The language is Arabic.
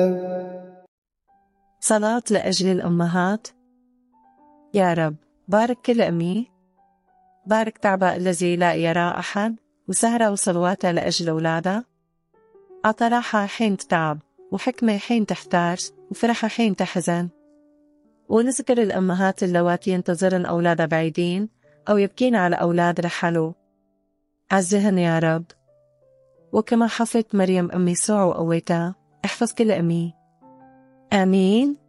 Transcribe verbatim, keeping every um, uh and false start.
صلاة لأجل الأمهات. يا رب بارك كل أمي، بارك تعبها الذي لا يرى أحد، وسهرة وصلواتها لأجل أولادها. أعطى راحة حين تتعب، وحكمة حين تحتاج، وفرحة حين تحزن. ونذكر الأمهات اللواتي ينتظرن أولادها بعيدين، أو يبكين على أولاد رحلوا. عزهن يا رب. وكما حفظت مريم أم يسوع وقويتها، احفظ كل أمي. آمين.